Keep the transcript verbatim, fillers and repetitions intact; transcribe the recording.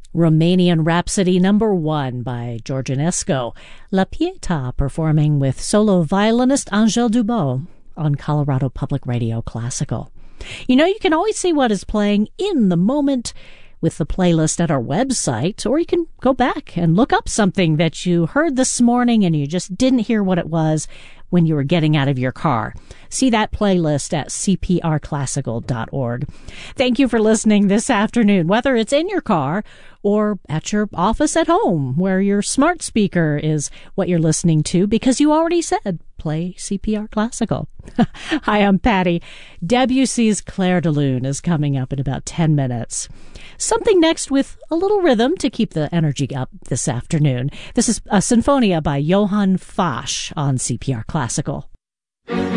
Romanian Rhapsody number one by George Enesco. La Pietà performing with solo violinist Angèle Dubot on Colorado Public Radio Classical. You know, you can always see what is playing in the moment with the playlist at our website, or you can go back and look up something that you heard this morning and you just didn't hear what it was when you were getting out of your car. See that playlist at c p r classical dot org. Thank you for listening this afternoon, whether it's in your car or at your office at home, where your smart speaker is what you're listening to because you already said play C P R Classical. Hi, I'm Patty. Debussy's Clair de Lune is coming up in about ten minutes. Something next with a little rhythm to keep the energy up this afternoon. This is a Sinfonia by Johann Fasch on C P R Classical.